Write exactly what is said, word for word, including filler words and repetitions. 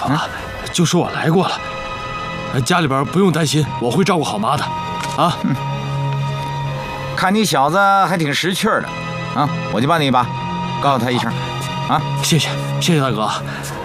啊，就说我来过了，家里边不用担心，我会照顾好妈的，啊。 嗯、看你小子还挺识趣的，啊，我就帮你一把，告诉他一声，啊， 谢谢谢谢大哥。